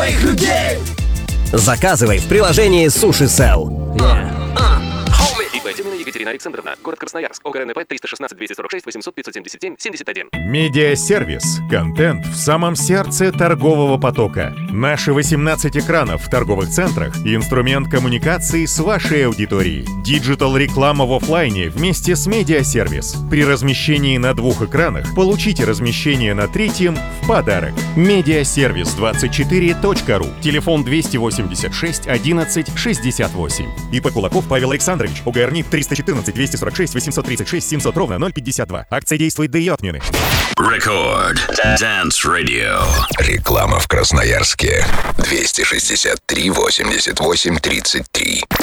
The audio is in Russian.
своих людей. Заказывай в приложении Суши Сел. Тюмина Екатерина Александровна, город Красноярск, ОГРНП 316-246-800-577-71. Медиасервис. Контент в самом сердце торгового потока. Наши 18 экранов в торговых центрах – инструмент коммуникации с вашей аудиторией. Диджитал-реклама в офлайне вместе с медиасервис. При размещении на 2 экранах получите размещение на 3-м в подарок. Медиасервис24.ру. Телефон 286 11 68. ИП Кулаков Павел Александрович. ОГРНИ 314-246-836-700 052. Акция действует до ее отмены. Рекорд Dance Radio. Реклама в Красноярске. 263-88-33.